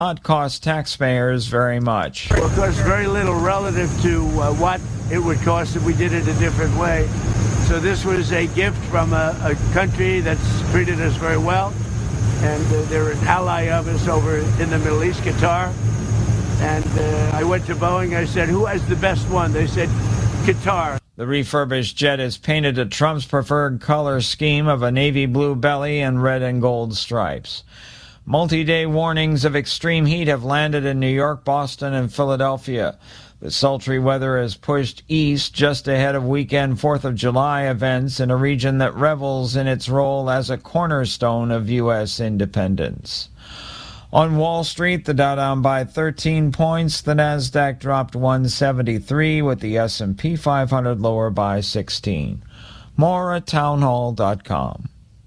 Not cost taxpayers very much. It will cost very little relative to what it would cost if we did it a different way. So this was a gift from a country that's treated us very well, and they're an ally of us over in the Middle East, Qatar. And I went to Boeing, I said, who has the best one? They said, Qatar. The refurbished jet is painted to Trump's preferred color scheme of a navy blue belly and red and gold stripes. Multi-day warnings of extreme heat have landed in New York, Boston, and Philadelphia. The sultry weather has pushed east just ahead of weekend 4th of July events in a region that revels in its role as a cornerstone of U.S. independence. On Wall Street, the Dow down by 13 points, the Nasdaq dropped 173, with the S&P 500 lower by 16. More at townhall.com.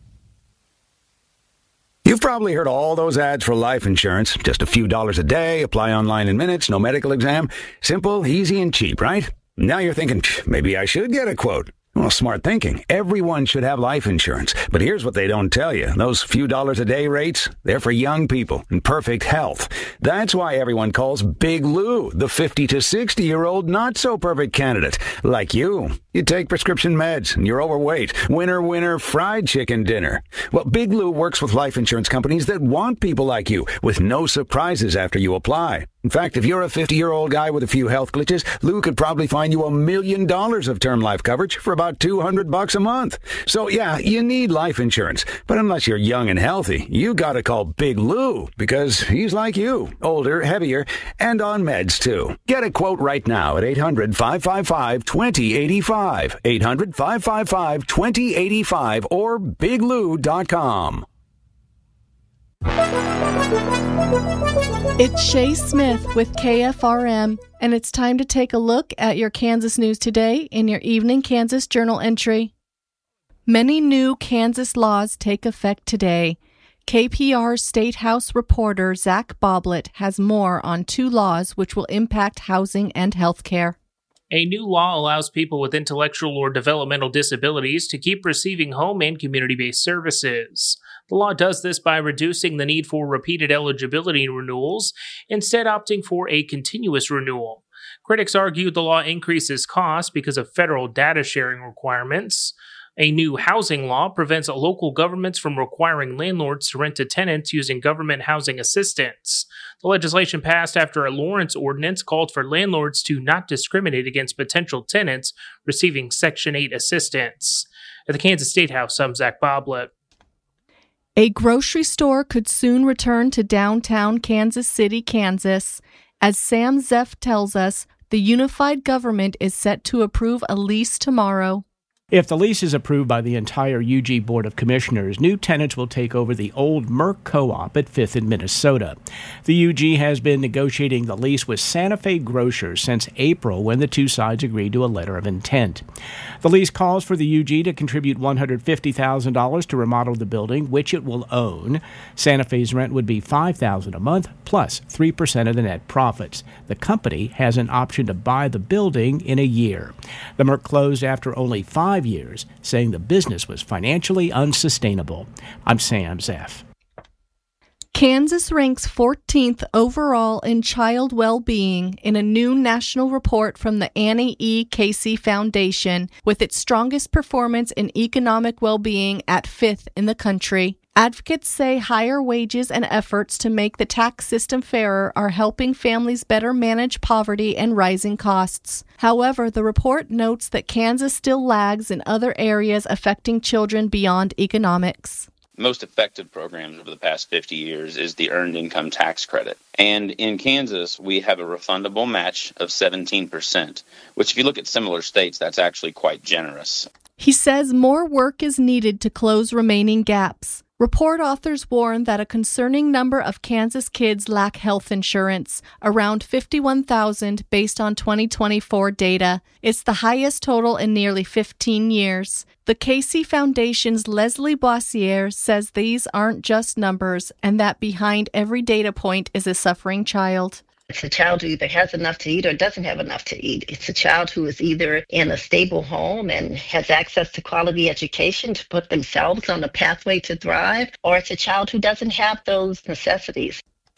You've probably heard all those ads for life insurance. Just a few dollars a day, apply online in minutes, no medical exam. Simple, easy, and cheap, right? Now you're thinking, maybe I should get a quote. Well, smart thinking. Everyone should have life insurance. But here's what they don't tell you. Those few dollars a day rates, they're for young people in perfect health. That's why everyone calls Big Lou the 50 to 60-year-old not-so-perfect candidate, like you. You take prescription meds and you're overweight. Winner, fried chicken dinner. Well, Big Lou works with life insurance companies that want people like you with no surprises after you apply. In fact, if you're a 50-year-old guy with a few health glitches, Lou could probably find you $1 million of term life coverage for about $200 a month. So yeah, you need life insurance. But unless you're young and healthy, you gotta call Big Lou, because he's like you, older, heavier, and on meds too. Get a quote right now at 800-555-2085. 800-555-2085 or biglou.com. It's Shay Smith with KFRM, and it's time to take a look at your Kansas news today in your Evening Kansas Journal entry. Many new Kansas laws take effect today. KPR State House reporter Zach Boblet has more on 2 laws which will impact housing and health care. A new law allows people with intellectual or developmental disabilities to keep receiving home and community-based services. The law does this by reducing the need for repeated eligibility renewals, instead opting for a continuous renewal. Critics argue the law increases costs because of federal data sharing requirements. A new housing law prevents local governments from requiring landlords to rent to tenants using government housing assistance. The legislation passed after a Lawrence ordinance called for landlords to not discriminate against potential tenants receiving Section 8 assistance. At the Kansas State House, I'm Zach Boblet. A grocery store could soon return to downtown Kansas City, Kansas. As Sam Zeff tells us, the unified government is set to approve a lease tomorrow. If the lease is approved by the entire UG Board of Commissioners, new tenants will take over the old Merck Co-op at 5th in Minnesota. The UG has been negotiating the lease with Santa Fe Grocers since April, when the two sides agreed to a letter of intent. The lease calls for the UG to contribute $150,000 to remodel the building, which it will own. Santa Fe's rent would be $5,000 a month, plus 3% of the net profits. The company has an option to buy the building in a year. The Merck closed after only 5 years, saying the business was financially unsustainable. I'm Sam Zeff. Kansas ranks 14th overall in child well-being in a new national report from the Annie E. Casey Foundation, with its strongest performance in economic well-being at 5th in the country. Advocates say higher wages and efforts to make the tax system fairer are helping families better manage poverty and rising costs. However, the report notes that Kansas still lags in other areas affecting children beyond economics. Most effective programs over the past 50 years is the Earned Income Tax Credit. And in Kansas, we have a refundable match of 17%, which if you look at similar states, that's actually quite generous. He says more work is needed to close remaining gaps. Report authors warn that a concerning number of Kansas kids lack health insurance, around 51,000 based on 2024 data. It's the highest total in nearly 15 years. The Casey Foundation's Leslie Boissiere says these aren't just numbers, and that behind every data point is a suffering child. It's a child who either has enough to eat or doesn't have enough to eat. It's a child who is either in a stable home and has access to quality education to put themselves on a pathway to thrive, or it's a child who doesn't have those necessities.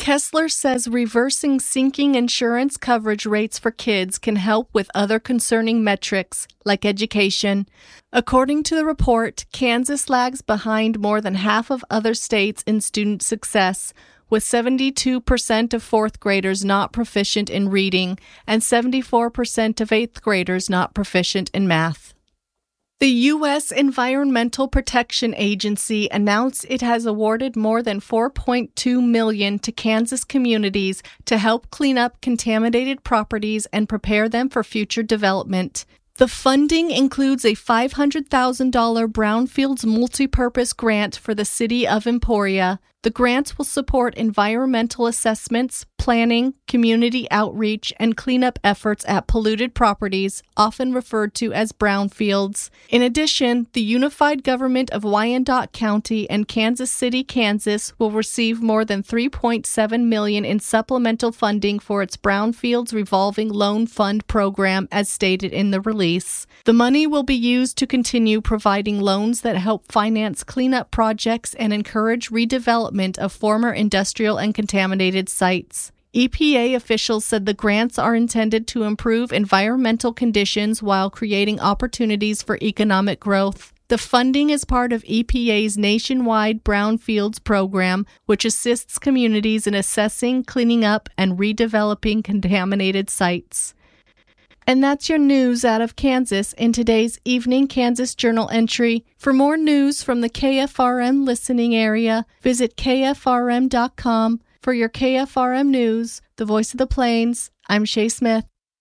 Kessler says reversing sinking insurance coverage rates for kids can help with other concerning metrics, like education. According to the report, Kansas lags behind more than half of other states in student success, with 72% of fourth graders not proficient in reading and 74% of eighth graders not proficient in math. The U.S. Environmental Protection Agency announced it has awarded more than $4.2 million to Kansas communities to help clean up contaminated properties and prepare them for future development. The funding includes a $500,000 Brownfields multipurpose grant for the city of Emporia. The grants will support environmental assessments, planning, community outreach, and cleanup efforts at polluted properties, often referred to as brownfields. In addition, the unified government of Wyandotte County and Kansas City, Kansas, will receive more than $3.7 million in supplemental funding for its Brownfields Revolving Loan Fund program, as stated in the release. The money will be used to continue providing loans that help finance cleanup projects and encourage redevelopment of former industrial and contaminated sites. EPA officials said the grants are intended to improve environmental conditions while creating opportunities for economic growth. The funding is part of EPA's nationwide Brownfields program, which assists communities in assessing, cleaning up, and redeveloping contaminated sites. And that's your news out of Kansas in today's Evening Kansas Journal entry. For more news from the KFRM listening area, visit kfrm.com. For your KFRM News, the voice of the Plains, I'm Shay Smith.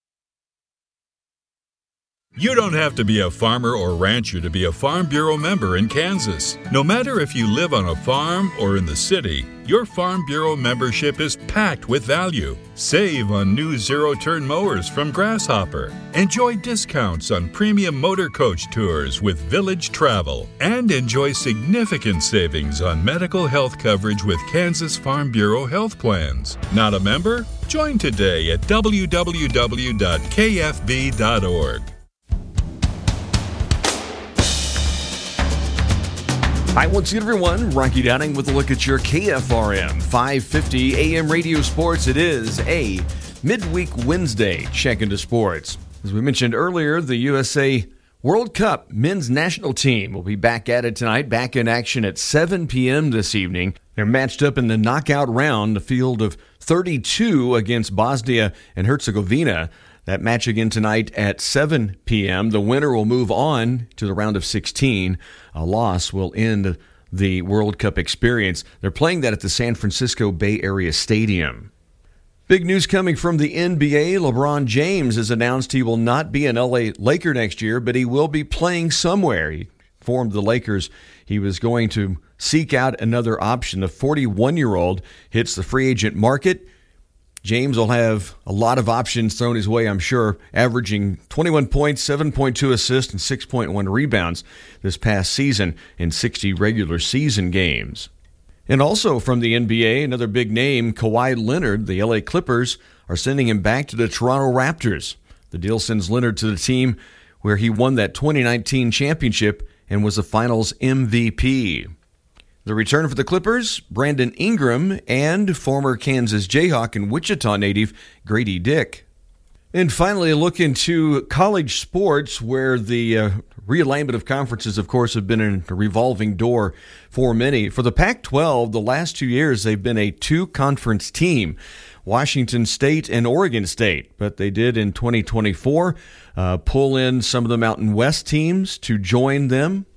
You don't have to be a farmer or rancher to be a Farm Bureau member in Kansas. No matter if you live on a farm or in the city, your Farm Bureau membership is packed with value. Save on new zero-turn mowers from Grasshopper. Enjoy discounts on premium motor coach tours with Village Travel. And enjoy significant savings on medical health coverage with Kansas Farm Bureau health plans. Not a member? Join today at www.kfb.org. Hi, once again, everyone. Rocky Downing with a look at your KFRM 550 AM radio sports. It is a midweek Wednesday check into sports. As we mentioned earlier, the USA World Cup men's national team will be back at it tonight, back in action at 7 p.m. this evening. They're matched up in the knockout round, a field of 32 against Bosnia and Herzegovina. That match again tonight at 7 p.m. The winner will move on to the round of 16. A loss will end the World Cup experience. They're playing that at the San Francisco Bay Area Stadium. Big news coming from the NBA. LeBron James has announced he will not be an LA Laker next year, but he will be playing somewhere. He informed the Lakers he was going to seek out another option. The 41-year-old hits the free agent market. James will have a lot of options thrown his way, I'm sure, averaging 21 points, 7.2 assists, and 6.1 rebounds this past season in 60 regular season games. And also from the NBA, another big name, Kawhi Leonard. The LA Clippers are sending him back to the Toronto Raptors. The deal sends Leonard to the team where he won that 2019 championship and was the Finals MVP. The return for the Clippers, Brandon Ingram, and former Kansas Jayhawk and Wichita native Grady Dick. And finally, a look into college sports, where the realignment of conferences, of course, have been a revolving door for many. For the Pac-12, the last 2 years, they've been a two-conference team, Washington State and Oregon State. But they did in 2024 pull in some of the Mountain West teams to join them.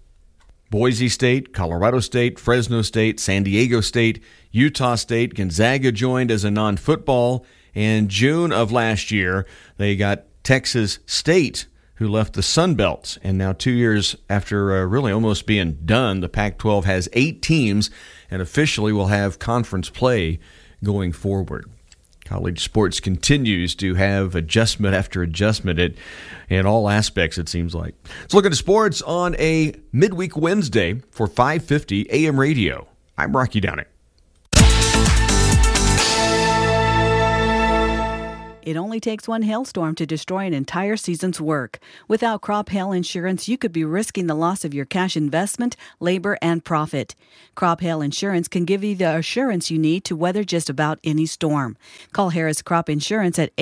Boise State, Colorado State, Fresno State, San Diego State, Utah State, Gonzaga joined as a non-football. In June of last year, they got Texas State, who left the Sun Belt. And now 2 years after really almost being done, the Pac-12 has 8 teams and officially will have conference play going forward. College sports continues to have adjustment after adjustment in all aspects, it seems like. Let's look at sports on a midweek Wednesday for 550 AM radio. I'm Rocky Downing. It only takes one hailstorm to destroy an entire season's work. Without crop hail insurance, you could be risking the loss of your cash investment, labor, and profit. Crop hail insurance can give you the assurance you need to weather just about any storm. Call Harris Crop Insurance at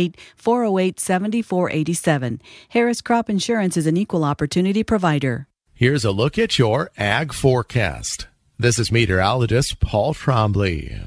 888-408-7487. Harris Crop Insurance is an equal opportunity provider. Here's a look at your ag forecast. This is meteorologist Paul Trombley.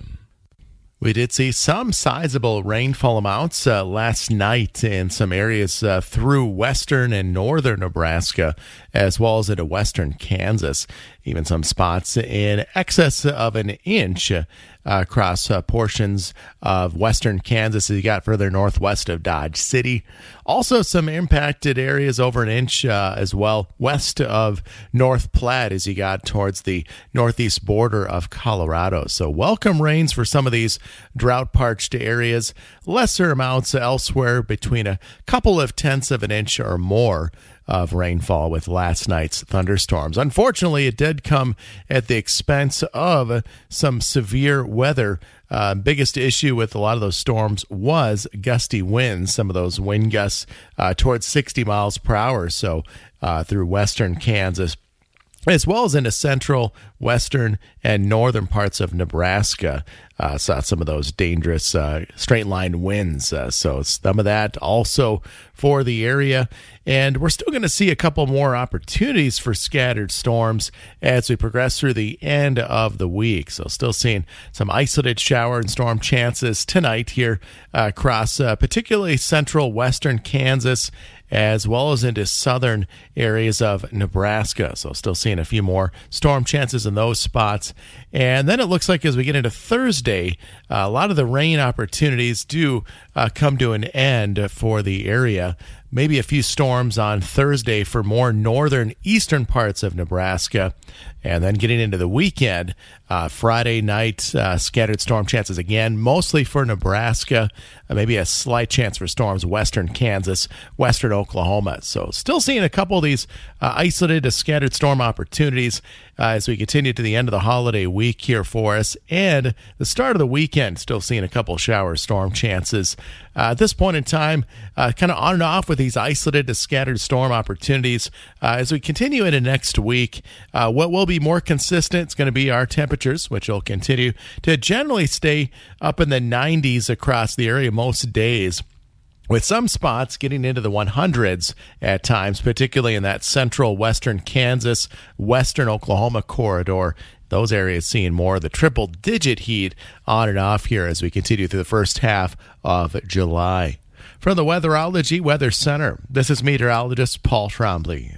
We did see some sizable rainfall amounts last night in some areas through western and northern Nebraska, as well as into western Kansas. Even some spots in excess of an inch across portions of western Kansas as you got further northwest of Dodge City. Also some impacted areas over an inch as well west of North Platte as you got towards the northeast border of Colorado. So welcome rains for some of these drought-parched areas. Lesser amounts elsewhere between a couple of tenths of an inch or more of rainfall with last night's thunderstorms. Unfortunately, it did come at the expense of some severe weather. Biggest issue with a lot of those storms was gusty winds, some of those wind gusts towards 60 miles per hour. So through western Kansas, as well as into central, western, and northern parts of Nebraska. Saw some of those dangerous straight-line winds. So some of that also for the area. And we're still going to see a couple more opportunities for scattered storms as we progress through the end of the week. So still seeing some isolated shower and storm chances tonight here across particularly central western Kansas, as well as into southern areas of Nebraska. So still seeing a few more storm chances in those spots. And then it looks like as we get into Thursday, a lot of the rain opportunities do come to an end for the area. Maybe a few storms on Thursday for more northern eastern parts of Nebraska. And then getting into the weekend, Friday night, scattered storm chances again, mostly for Nebraska. Maybe a slight chance for storms western Kansas, western Oklahoma. So still seeing a couple of these isolated scattered storm opportunities as we continue to the end of the holiday week here for us. And the start of the weekend, still seeing a couple shower storm chances. At this point in time, kind of on and off with these isolated scattered storm opportunities. As we continue into next week, what will be more consistent is going to be our temperatures, which will continue to generally stay up in the 90s across the area most days, with some spots getting into the 100s at times, particularly in that central western Kansas, western Oklahoma corridor. Those areas seeing more of the triple-digit heat on and off here as we continue through the first half of July. From the Weatherology Weather Center, this is meteorologist Paul Trombley.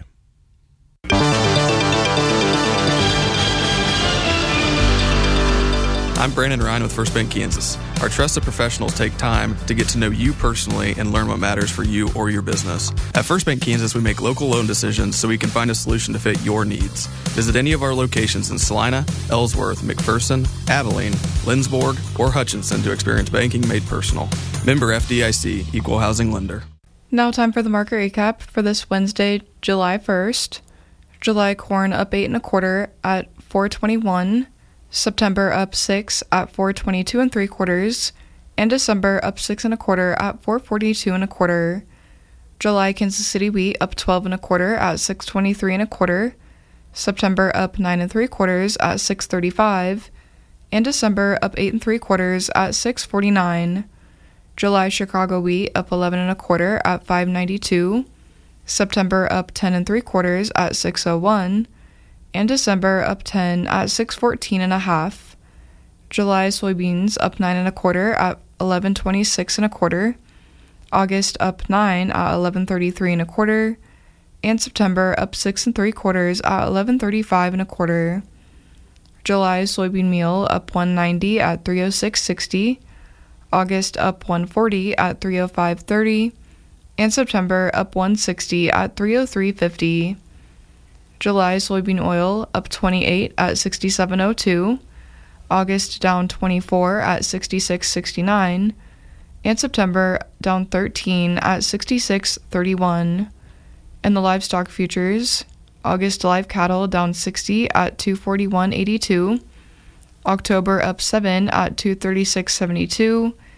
I'm Brandon Ryan with First Bank Kansas. Our trusted professionals take time to get to know you personally and learn what matters for you or your business. At First Bank Kansas, we make local loan decisions so we can find a solution to fit your needs. Visit any of our locations in Salina, Ellsworth, McPherson, Abilene, Lindsborg, or Hutchinson to experience banking made personal. Member FDIC, Equal Housing Lender. Now time for the market recap for this Wednesday, July 1st. July corn up 8 1/4 at $4.21. September up 6 at $4.22 3/4, and December up 6 1/4 at $4.42 1/4. July Kansas City wheat up 12 1/4 at $6.23 1/4. September up 9 3/4 at $6.35, and December up 8 3/4 at $6.49. July Chicago wheat up 11 1/4 at $5.92. September up 10 3/4 at $6.01. And December up 10 at $6.14 1/2. July soybeans up 9 1/4 at $11.26 1/4. August up 9 at $11.33 1/4. And September up 6 3/4 at $11.35 1/4. July soybean meal up $1.90 at $3.0660. August up $1.40 at $3.0530. And September up $1.60 at $3.0350. July soybean oil up 28 at $67.02, August down 24 at $66.69, and September down 13 at $66.31. And the livestock futures, August live cattle down 60 at $241.82, October up 7 at $236.72,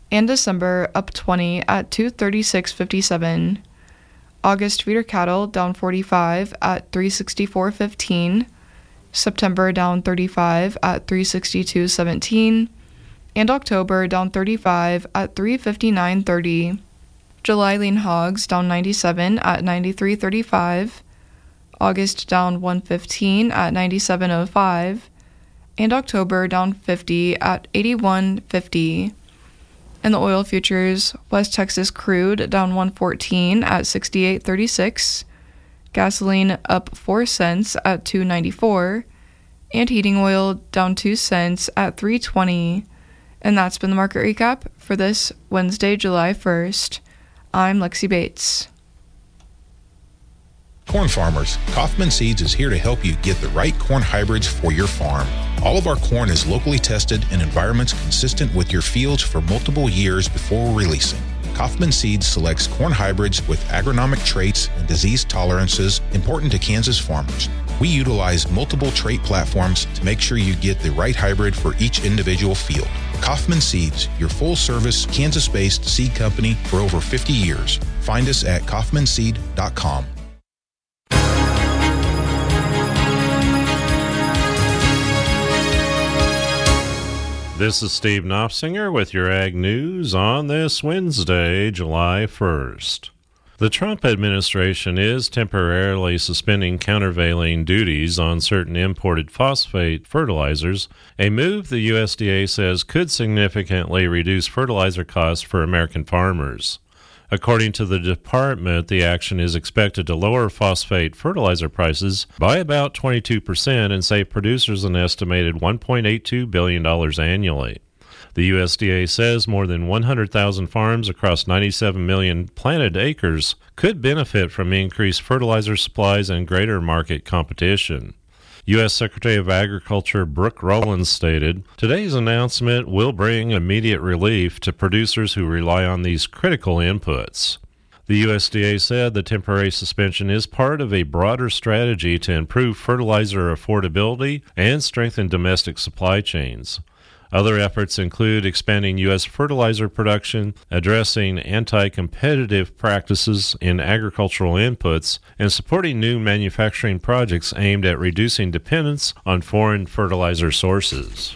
and December up 20 at 236.57. August feeder cattle down 45 at 364.15. September down 35 at 362.17. And October down 35 at 359.30. July lean hogs down 97 at 93.35. August down 115 at 97.05. And October down 50 at 81.50. In the oil futures, West Texas crude down 114 at 68.36. Gasoline up 4 cents at 2.94. And heating oil down 2 cents at 3.20. And that's been the market recap for this Wednesday, July 1st. I'm Lexi Bates. Corn farmers, Kaufman Seeds is here to help you get the right corn hybrids for your farm. All of our corn is locally tested in environments consistent with your fields for multiple years before releasing. Kaufman Seeds selects corn hybrids with agronomic traits and disease tolerances important to Kansas farmers. We utilize multiple trait platforms to make sure you get the right hybrid for each individual field. Kaufman Seeds, your full-service, Kansas-based seed company for over 50 years. Find us at kaufmanseed.com. This is Steve Knopfsinger with your Ag News on this Wednesday, July 1st. The Trump administration is temporarily suspending countervailing duties on certain imported phosphate fertilizers, a move the USDA says could significantly reduce fertilizer costs for American farmers. According to the department, the action is expected to lower phosphate fertilizer prices by about 22% and save producers an estimated $1.82 billion annually. The USDA says more than 100,000 farms across 97 million planted acres could benefit from increased fertilizer supplies and greater market competition. U.S. Secretary of Agriculture Brooke Rollins stated, "Today's announcement will bring immediate relief to producers who rely on these critical inputs." The USDA said the temporary suspension is part of a broader strategy to improve fertilizer affordability and strengthen domestic supply chains. Other efforts include expanding U.S. fertilizer production, addressing anti-competitive practices in agricultural inputs, and supporting new manufacturing projects aimed at reducing dependence on foreign fertilizer sources.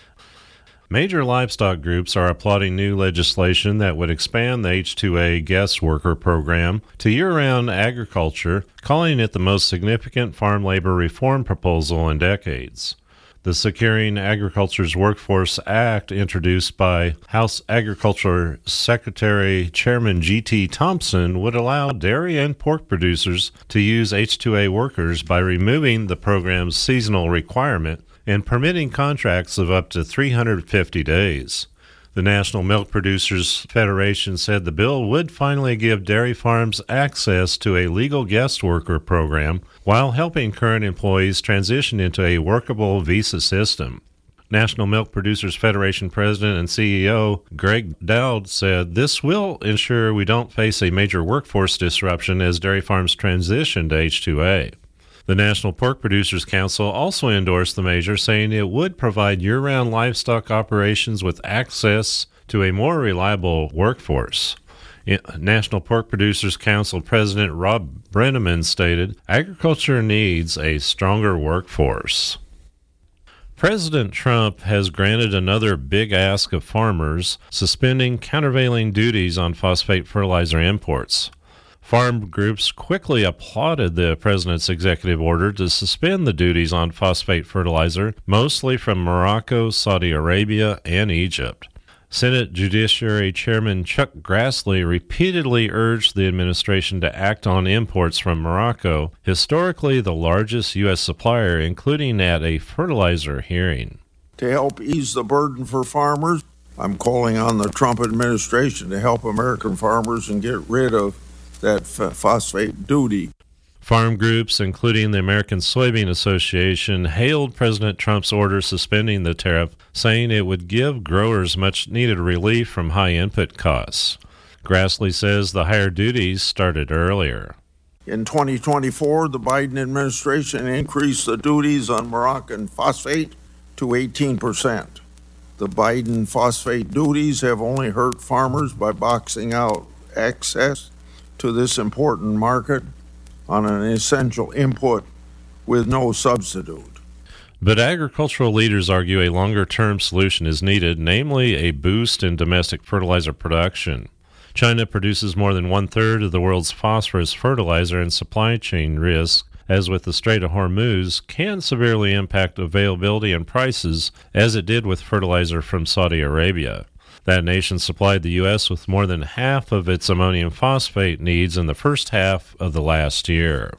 Major livestock groups are applauding new legislation that would expand the H-2A guest worker program to year-round agriculture, calling it the most significant farm labor reform proposal in decades. The Securing Agriculture's Workforce Act, introduced by House Agriculture Secretary Chairman G.T. Thompson, would allow dairy and pork producers to use H-2A workers by removing the program's seasonal requirement and permitting contracts of up to 350 days. The National Milk Producers Federation said the bill would finally give dairy farms access to a legal guest worker program while helping current employees transition into a workable visa system. National Milk Producers Federation President and CEO Greg Dowd said this will ensure we don't face a major workforce disruption as dairy farms transition to H-2A. The National Pork Producers Council also endorsed the measure, saying it would provide year-round livestock operations with access to a more reliable workforce. National Pork Producers Council President Rob Brenneman stated, "Agriculture needs a stronger workforce." President Trump has granted another big ask of farmers, suspending countervailing duties on phosphate fertilizer imports. Farm groups quickly applauded the president's executive order to suspend the duties on phosphate fertilizer, mostly from Morocco, Saudi Arabia, and Egypt. Senate Judiciary Chairman Chuck Grassley repeatedly urged the administration to act on imports from Morocco, historically the largest U.S. supplier, including at a fertilizer hearing. To help ease the burden for farmers, I'm calling on the Trump administration to help American farmers and get rid of that phosphate duty. Farm groups, including the American Soybean Association, hailed President Trump's order suspending the tariff, saying it would give growers much-needed relief from high input costs. Grassley says the higher duties started earlier. In 2024, the Biden administration increased the duties on Moroccan phosphate to 18%. The Biden phosphate duties have only hurt farmers by boxing out access to this important market on an essential input with no substitute. But agricultural leaders argue a longer-term solution is needed, namely a boost in domestic fertilizer production. China produces more than one-third of the world's phosphorus fertilizer, and supply chain risk, as with the Strait of Hormuz, can severely impact availability and prices, as it did with fertilizer from Saudi Arabia. That nation supplied the U.S. with more than half of its ammonium phosphate needs in the first half of the last year.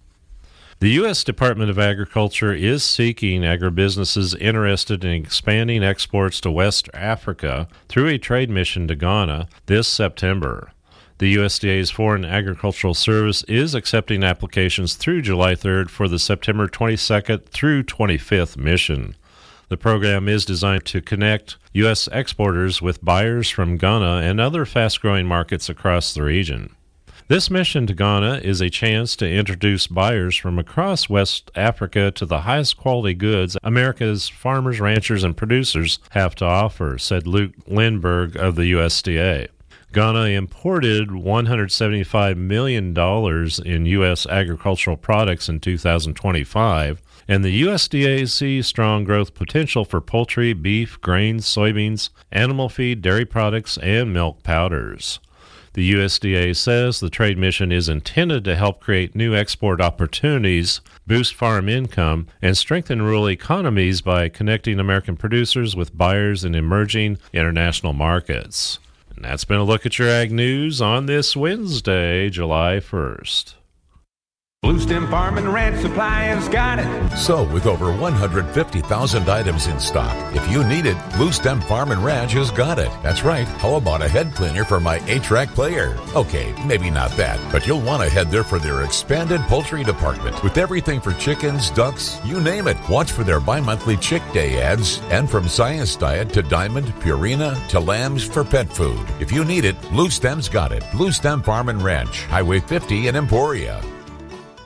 The U.S. Department of Agriculture is seeking agribusinesses interested in expanding exports to West Africa through a trade mission to Ghana this September. The USDA's Foreign Agricultural Service is accepting applications through July 3rd for the September 22nd through 25th mission. The program is designed to connect U.S. exporters with buyers from Ghana and other fast-growing markets across the region. This mission to Ghana is a chance to introduce buyers from across West Africa to the highest quality goods America's farmers, ranchers, and producers have to offer, said Luke Lindberg of the USDA. Ghana imported $175 million in U.S. agricultural products in 2025, and the USDA sees strong growth potential for poultry, beef, grains, soybeans, animal feed, dairy products, and milk powders. The USDA says the trade mission is intended to help create new export opportunities, boost farm income, and strengthen rural economies by connecting American producers with buyers in emerging international markets. And that's been a look at your Ag News on this Wednesday, July 1st. Blue Stem Farm and Ranch Supply has got it. So, with over 150,000 items in stock, if you need it, Blue Stem Farm and Ranch has got it. That's right. How about a head cleaner for my 8-track player? Okay, maybe not that, but you'll want to head there for their expanded poultry department with everything for chickens, ducks, you name it. Watch for their bi-monthly Chick Day ads, and from Science Diet to Diamond, Purina to lambs for pet food. If you need it, Blue Stem's got it. Blue Stem Farm and Ranch, Highway 50 in Emporia.